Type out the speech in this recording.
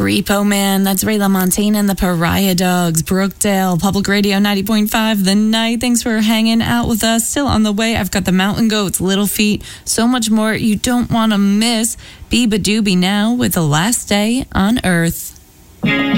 Repo Man, that's Ray LaMontagne and the Pariah Dogs. Brookdale, Public Radio 90.5, The Night. Thanks for hanging out with us. Still on the way, I've got the Mountain Goats, Little Feat, so much more you don't want to miss. Biba Doobie now with The Last Day on Earth.